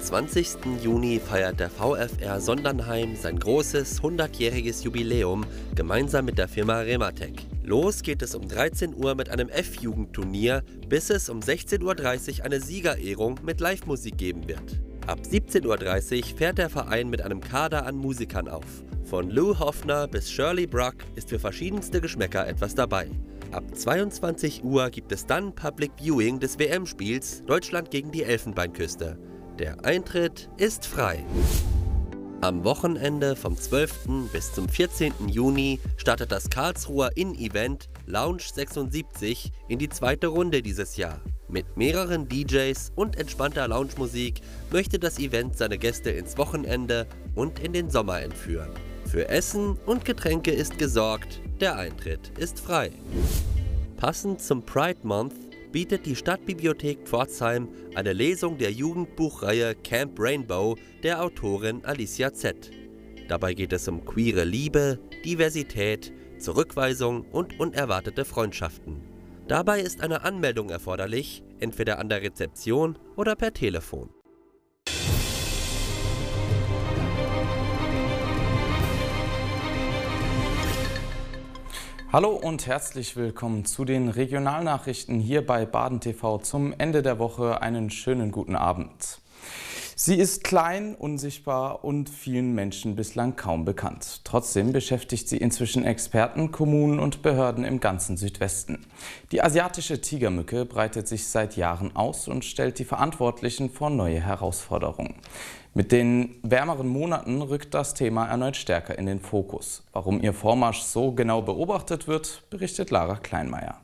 20. Juni feiert der VfR Sondernheim sein großes 100-jähriges Jubiläum gemeinsam mit der Firma Rematec. Los geht es um 13 Uhr mit einem F-Jugendturnier, bis es um 16:30 Uhr eine Siegerehrung mit Live-Musik geben wird. Ab 17:30 Uhr fährt der Verein mit einem Kader an Musikern auf. Von Lou Hoffner bis Shirley Bruck ist für verschiedenste Geschmäcker etwas dabei. Ab 22 Uhr gibt es dann Public Viewing des WM-Spiels Deutschland gegen die Elfenbeinküste. Der Eintritt ist frei. Am Wochenende vom 12. bis zum 14. Juni startet das Karlsruher In-Event Lounge 76 in die zweite Runde dieses Jahr. Mit mehreren DJs und entspannter Lounge-Musik möchte das Event seine Gäste ins Wochenende und in den Sommer entführen. Für Essen und Getränke ist gesorgt, der Eintritt ist frei. Passend zum Pride Month bietet die Stadtbibliothek Pforzheim eine Lesung der Jugendbuchreihe Camp Rainbow der Autorin Alicia Z. Dabei geht es um queere Liebe, Diversität, Zurückweisung und unerwartete Freundschaften. Dabei ist eine Anmeldung erforderlich, entweder an der Rezeption oder per Telefon. Hallo und herzlich willkommen zu den Regionalnachrichten hier bei Baden TV zum Ende der Woche. Einen schönen guten Abend. Sie ist klein, unsichtbar und vielen Menschen bislang kaum bekannt. Trotzdem beschäftigt sie inzwischen Experten, Kommunen und Behörden im ganzen Südwesten. Die asiatische Tigermücke breitet sich seit Jahren aus und stellt die Verantwortlichen vor neue Herausforderungen. Mit den wärmeren Monaten rückt das Thema erneut stärker in den Fokus. Warum ihr Vormarsch so genau beobachtet wird, berichtet Lara Kleinmeier.